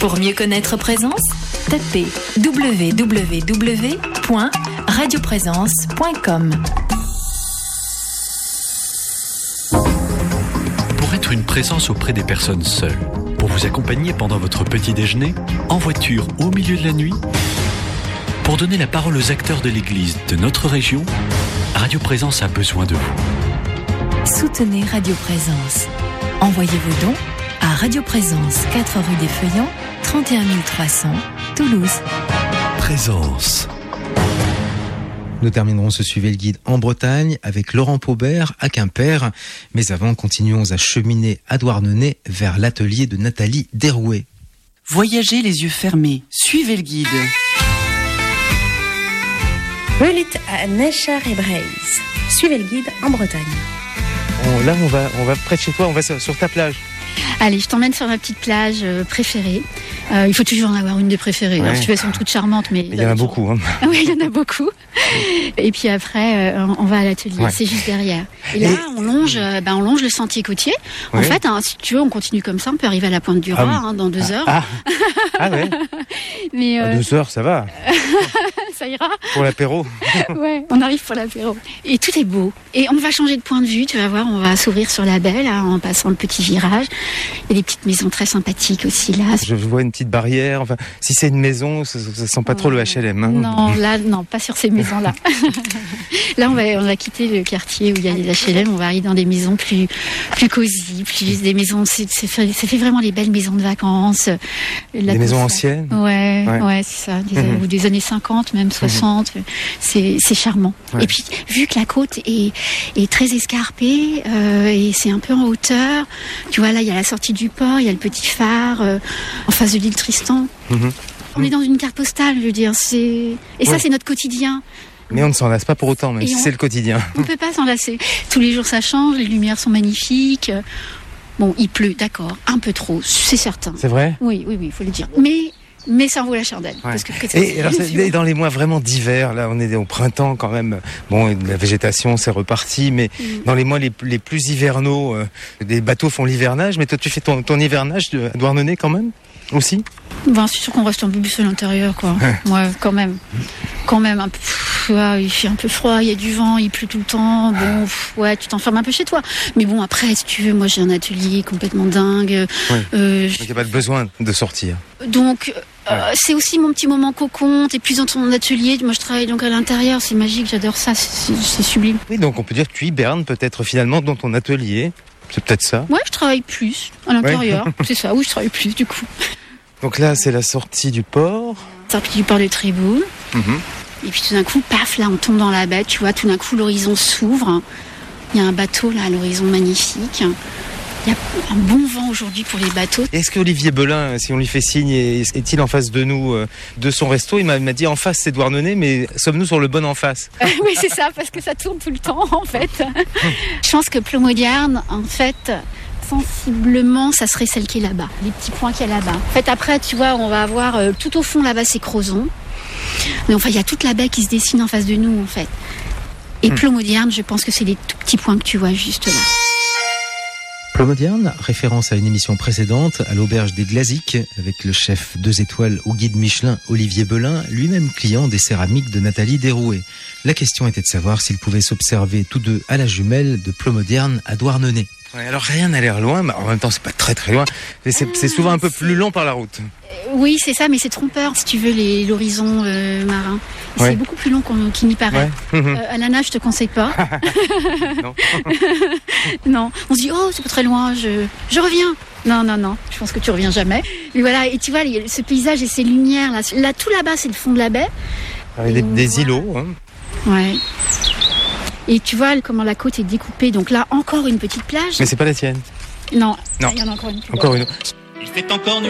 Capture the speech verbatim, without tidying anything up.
Pour mieux connaître Présence, tapez w w w point radio présence point com. Pour être une présence auprès des personnes seules, pour vous accompagner pendant votre petit déjeuner, en voiture au milieu de la nuit, pour donner la parole aux acteurs de l'Église de notre région, Radio Présence a besoin de vous. Soutenez Radio Présence. Envoyez vos dons à Radio Présence, quatre rue des Feuillants, trente et un mille trois cents, Toulouse. Présence. Nous terminerons ce Suivez le guide en Bretagne avec Laurent Paubert à Quimper. Mais avant, continuons à cheminer à Douarnenez vers l'atelier de Nathalie Derouet. Voyagez les yeux fermés, suivez le guide. Rulit à Necher et Breizh. Suivez le guide en Bretagne. Oh, là, on va, on va près de chez toi, on va sur, sur ta plage. Allez, je t'emmène sur ma petite plage euh, préférée. Euh, il faut toujours en avoir une de préférées. Ouais. Alors, si tu veux, elles sont toutes charmantes, mais... Il y en a beaucoup. Hein. Oui, il y en a beaucoup. Et puis après, euh, on va à l'atelier. Ouais. C'est juste derrière. Et là, Et... on longe, euh, ben, on longe le sentier côtier. Ouais. En fait, hein, si tu veux, on continue comme ça. On peut arriver à la Pointe du Roi ah, oui. hein, dans deux heures. Ah, ah ouais. Mais euh... à deux heures, ça va. Ça ira. Pour l'apéro. Ouais, on arrive pour l'apéro. Et tout est beau. Et on va changer de point de vue. Tu vas voir, on va s'ouvrir sur la baie là, en passant le petit virage. Il y a des petites maisons très sympathiques aussi là. Je vois une petite barrière. Enfin, si c'est une maison, ça, ça sent pas ouais. trop le H L M. Hein. Non, là, non, pas sur ces maisons-là. Là, on va, on va quitter le quartier où il y a les H L M. On va arriver dans des maisons plus, plus cosy, plus des maisons. C'est, c'est, fait, c'est fait vraiment les belles maisons de vacances. La des maisons ça. anciennes. Ouais, ouais, ouais, c'est ça. Des, mmh. Ou des années cinquante, même soixante. Mmh. C'est, c'est charmant. Ouais. Et puis, vu que la côte est, est très escarpée euh, et c'est un peu en hauteur, tu vois, là, il y a la sortie du port, il y a le petit phare euh, en face de l'île Tristan. Mmh. On est dans une carte postale, je veux dire. C'est... Et ouais. ça, c'est notre quotidien. Mais on ne s'en lasse pas pour autant, même et si on... c'est le quotidien. On ne peut pas s'en lasser. Tous les jours, ça change, les lumières sont magnifiques. Bon, il pleut, d'accord, un peu trop, c'est certain. C'est vrai ? Oui, oui, oui, il faut le dire. Mais... Mais ça en vaut la chandelle. Ouais. Parce que et alors, c'est, dans les mois vraiment d'hiver, là, on est au printemps quand même. Bon, la végétation, c'est reparti, mais mmh. dans les mois les, les plus hivernaux, euh, des bateaux font l'hivernage. Mais toi, tu fais ton, ton hivernage à Douarnenez quand même aussi ? Ben, c'est sûr qu'on reste un peu plus à l'intérieur, quoi. Ouais, quand même. Quand même, un peu, pff, ouais, il fait un peu froid, il y a du vent, il pleut tout le temps. Bon, pff, ouais, tu t'enfermes un peu chez toi. Mais bon, après, si tu veux, moi, j'ai un atelier complètement dingue. Ouais. Euh, Donc, il n'y a pas de besoin de sortir. Donc, euh, ouais. c'est aussi mon petit moment cocon. T'es plus dans ton atelier. Moi, je travaille donc à l'intérieur. C'est magique, j'adore ça. C'est, c'est, c'est sublime. Oui, donc on peut dire que tu hibernes peut-être finalement dans ton atelier. C'est peut-être ça. Ouais, je travaille plus à l'intérieur. Ouais. C'est ça, oui, je travaille plus du coup. Donc là, c'est la sortie du port. Sortie du port de Tréboul. Mm-hmm. Et puis tout d'un coup, paf, là, on tombe dans la baie. Tu vois, tout d'un coup, l'horizon s'ouvre. Il y a un bateau là à l'horizon magnifique. Il y a un bon vent aujourd'hui pour les bateaux. Est-ce qu'Olivier Belin, si on lui fait signe, est-il en face de nous, de son resto ? Il m'a, il m'a dit en face c'est Douarnenez, mais sommes-nous sur le bon en face ? euh, Oui, c'est ça, parce que ça tourne tout le temps en fait. Je pense que Plomodyarn, en fait, sensiblement, ça serait celle qui est là-bas. Les petits points qu'il y a là-bas. En fait, après, tu vois, on va avoir euh, tout au fond là-bas, c'est Crozon. Mais enfin, il y a toute la baie qui se dessine en face de nous, en fait. Et hmm. Plomodyarn, je pense que c'est les tout petits points que tu vois juste là. Plomodyarn, référence à une émission précédente, à l'auberge des Glaziques, avec le chef deux étoiles au guide Michelin, Olivier Belin, lui-même client des céramiques de Nathalie Derouet. La question était de savoir s'ils pouvaient s'observer tous deux à la jumelle de Plomodyarn à Douarnenez. Ouais, alors rien n'a l'air loin, mais en même temps c'est pas très très loin. Mais c'est, ah, c'est souvent un peu c'est... plus long par la route. Euh, oui, c'est ça, mais c'est trompeur si tu veux les, l'horizon euh, marin. Ouais. C'est beaucoup plus long qu'on, qu'il n'y paraît. Ouais. Euh, à la nage, je te conseille pas. Non. Non. On se dit oh c'est pas très loin, je je reviens. Non non non, je pense que tu reviens jamais. Mais voilà, et tu vois ce paysage et ces lumières là, là tout là-bas c'est le fond de la baie. Avec des, des îlots. Hein. Ouais. Et tu vois comment la côte est découpée. Donc là, encore une petite plage. Mais c'est pas la tienne. Non. Non. Il y en a encore une. Encore une. Il fait encore nuit